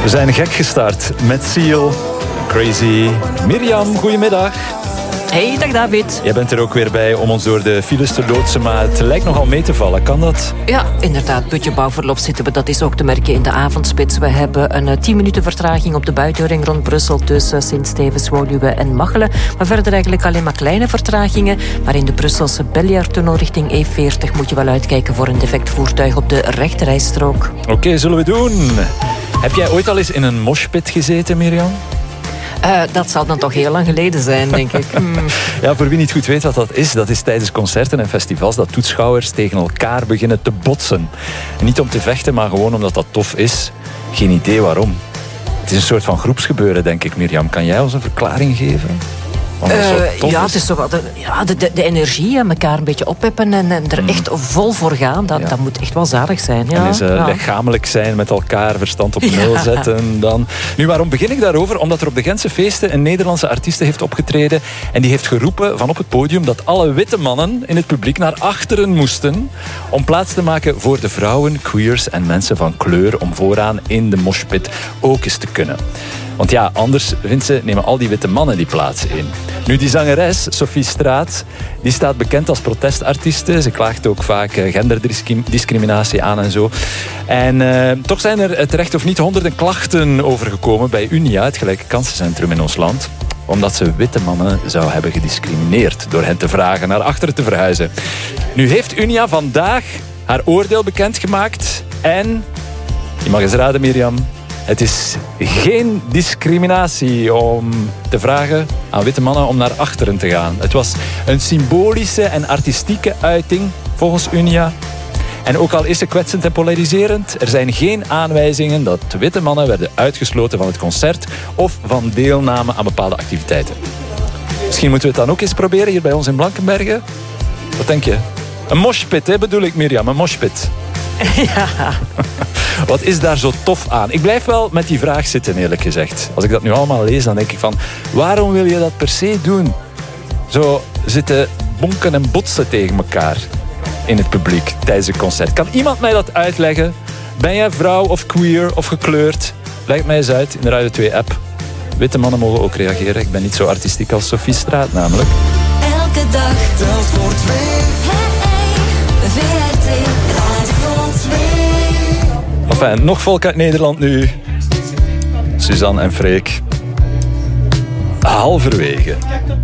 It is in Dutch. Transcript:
We zijn gek gestart met Seal, Crazy. Mirjam, goedemiddag. Hey, dag David. Jij bent er ook weer bij om ons door de files te loodsen, maar het lijkt nogal mee te vallen. Kan dat? Ja, inderdaad. Putje bouwverlof zitten we. Dat is ook te merken in de avondspits. We hebben een 10 minuten vertraging op de buitenring rond Brussel tussen Sint-Stevens, Woluwe en Machelen. Maar verder eigenlijk alleen maar kleine vertragingen. Maar in de Brusselse Beljaartunnel richting E40 moet je wel uitkijken voor een defect voertuig op de rechterrijstrook. Oké, zullen we doen. Heb jij ooit al eens in een moshpit gezeten, Mirjam? Dat zal dan toch heel lang geleden zijn, denk ik. Ja, voor wie niet goed weet wat dat is tijdens concerten en festivals dat toeschouwers tegen elkaar beginnen te botsen. En niet om te vechten, maar gewoon omdat dat tof is. Geen idee waarom. Het is een soort van groepsgebeuren, denk ik, Mirjam. Kan jij ons een verklaring geven? Ja, het is toch de energie en elkaar een beetje oppeppen en er echt vol voor gaan. Dat moet echt wel zalig zijn. Ja. En eens lichamelijk zijn met elkaar, verstand op nul zetten. Dan. Nu, waarom begin ik daarover? Omdat er op de Gentse feesten een Nederlandse artieste heeft opgetreden en die heeft geroepen van op het podium dat alle witte mannen in het publiek naar achteren moesten om plaats te maken voor de vrouwen, queers en mensen van kleur om vooraan in de moshpit ook eens te kunnen. Want ja, anders, vindt ze, nemen al die witte mannen die plaats in. Nu, die zangeres, Sophie Straat, die staat bekend als protestartieste. Ze klaagt ook vaak genderdiscriminatie aan en zo. En toch zijn er terecht of niet honderden klachten overgekomen bij Unia, het gelijke kansencentrum in ons land, omdat ze witte mannen zou hebben gediscrimineerd door hen te vragen naar achteren te verhuizen. Nu heeft Unia vandaag haar oordeel bekendgemaakt en, je mag eens raden, Mirjam, het is geen discriminatie om te vragen aan witte mannen om naar achteren te gaan. Het was een symbolische en artistieke uiting volgens Unia. En ook al is ze kwetsend en polariserend, er zijn geen aanwijzingen dat witte mannen werden uitgesloten van het concert of van deelname aan bepaalde activiteiten. Misschien moeten we het dan ook eens proberen hier bij ons in Blankenberge. Wat denk je? Een moshpit, hè, bedoel ik, Mirjam, een moshpit. Ja. Wat is daar zo tof aan? Ik blijf wel met die vraag zitten, eerlijk gezegd. Als ik dat nu allemaal lees, dan denk ik van, waarom wil je dat per se doen? Zo zitten bonken en botsen tegen elkaar in het publiek tijdens een concert. Kan iemand mij dat uitleggen? Ben jij vrouw of queer of gekleurd? Leg het mij eens uit in de Radio 2-app. Witte mannen mogen ook reageren. Ik ben niet zo artistiek als Sophie Straat, namelijk. Elke dag telt voor twee. VRT Radio 2. Enfin, nog volk uit Nederland nu. Suzanne en Freek. Halverwege.